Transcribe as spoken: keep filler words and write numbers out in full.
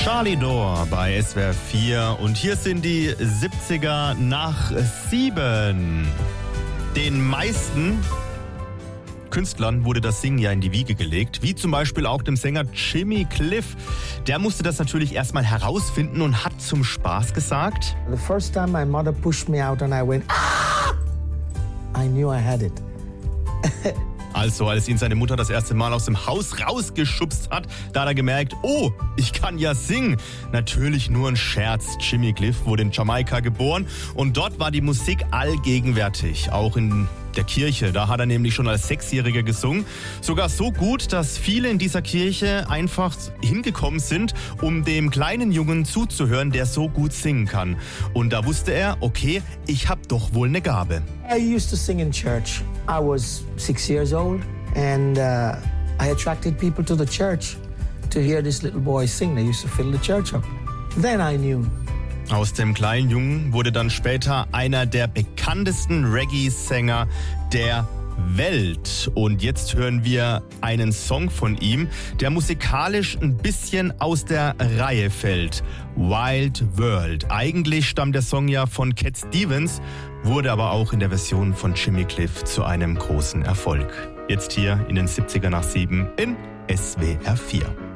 Charlie Dore bei S W R vier und hier sind die siebziger nach sieben. Den meisten Künstlern wurde das Singen ja in die Wiege gelegt, wie zum Beispiel auch dem Sänger Jimmy Cliff. Der musste das natürlich erstmal herausfinden und hat zum Spaß gesagt: The first time my mother pushed me out and I went, ah! I knew I had it. Also, als ihn seine Mutter das erste Mal aus dem Haus rausgeschubst hat, da hat er gemerkt, oh, ich kann ja singen. Natürlich nur ein Scherz. Jimmy Cliff wurde in Jamaika geboren und dort war die Musik allgegenwärtig, auch in der Kirche. Da hat er nämlich schon als Sechsjähriger gesungen. Sogar so gut, dass viele in dieser Kirche einfach hingekommen sind, um dem kleinen Jungen zuzuhören, der so gut singen kann. Und da wusste er, okay, ich habe doch wohl eine Gabe. I used to sing in church. I was six years old and uh, I attracted people to the church to hear this little boy sing. They used to fill the church up. Then I knew. Aus dem kleinen Jungen wurde dann später einer der bekanntesten Reggae-Sänger der Welt. Und jetzt hören wir einen Song von ihm, der musikalisch ein bisschen aus der Reihe fällt. Wild World. Eigentlich stammt der Song ja von Cat Stevens, wurde aber auch in der Version von Jimmy Cliff zu einem großen Erfolg. Jetzt hier in den siebziger nach sieben in S W R vier.